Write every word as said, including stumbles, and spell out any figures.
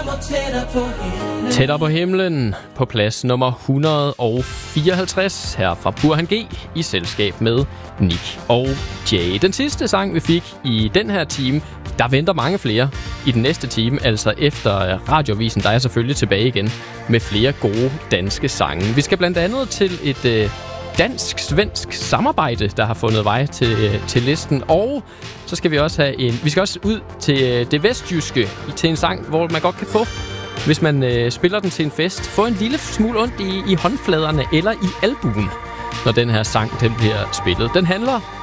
Tættere på himlen på plads nummer et hundrede fireoghalvtreds her fra Burhan G i selskab med Nick og Jay. Den sidste sang, vi fik i den her time, der venter mange flere i den næste time, altså efter Radioavisen, der er selvfølgelig tilbage igen med flere gode danske sange. Vi skal blandt andet til et øh, dansk-svensk samarbejde, der har fundet vej til, øh, til listen, og så skal vi også have en, vi skal også ud til øh, det vestjyske, til en sang, hvor man godt kan få, hvis man øh, spiller den til en fest, få en lille smule ondt i, i håndfladerne eller i albuen, når den her sang den bliver spillet. Den handler